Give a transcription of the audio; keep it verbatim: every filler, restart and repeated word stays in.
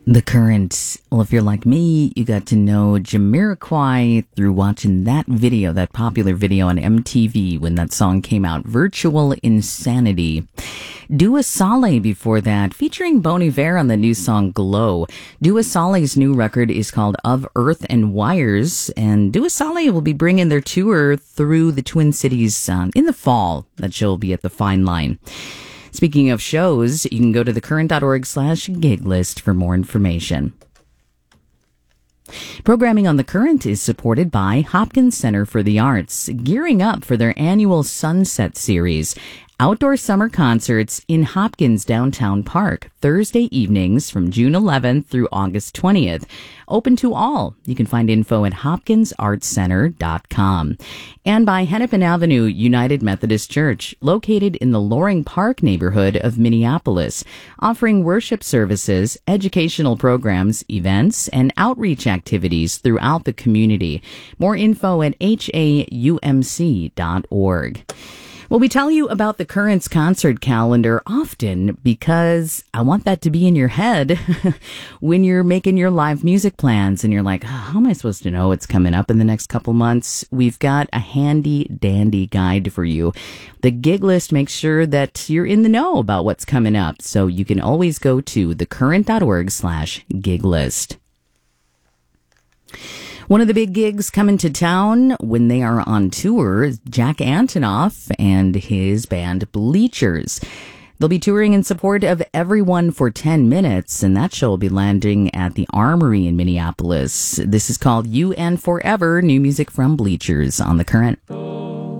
The Current. Well, if you're like me, you got to know Jamiroquai through watching that video, that popular video on M T V when that song came out, Virtual Insanity. Dua Saleh before that, featuring Bon Iver on the new song Glow. Dua Saleh's new record is called Of Earth and Wires, and Dua Saleh will be bringing their tour through the Twin Cities um, in the fall. That show will be at the Fine Line. Speaking of shows, you can go to thecurrent.org slash gig list for more information. Programming on The Current is supported by Hopkins Center for the Arts, gearing up for their annual Sunset Series. Outdoor summer concerts in Hopkins Downtown Park, Thursday evenings from June eleventh through August twentieth. Open to all. You can find info at hopkins arts center dot com. And by Hennepin Avenue United Methodist Church, located in the Loring Park neighborhood of Minneapolis, offering worship services, educational programs, events, and outreach activities throughout the community. More info at h a u m c dot org. Well, we tell you about the Current's concert calendar often because I want that to be in your head when you're making your live music plans and you're like, oh, how am I supposed to know what's coming up in the next couple months? We've got a handy dandy guide for you. The gig list makes sure that you're in the know about what's coming up, so you can always go to thecurrent.org slash gig list. One of the big gigs coming to town when they are on tour is Jack Antonoff and his band Bleachers. They'll be touring in support of Everyone for ten minutes, and that show will be landing at the Armory in Minneapolis. This is called You and Forever, new music from Bleachers on The Current.